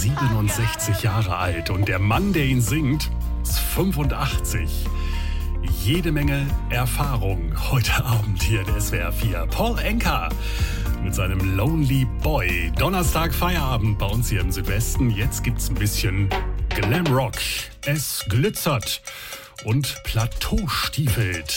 67 Jahre alt und der Mann, der ihn singt, ist 85. Jede Menge Erfahrung heute Abend hier in SWR 4. Paul Anka mit seinem Lonely Boy. Donnerstag Feierabend bei uns hier im Südwesten. Jetzt gibt's ein bisschen Glamrock. Es glitzert und Plateaustiefelt.